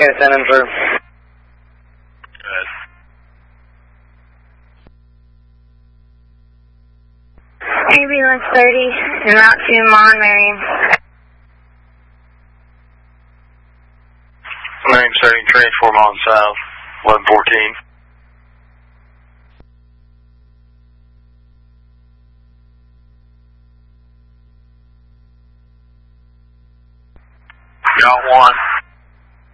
can send him through. Good. Ambulance 30, en route to Mon Marion. Marion starting transform on south, 1114. Got one.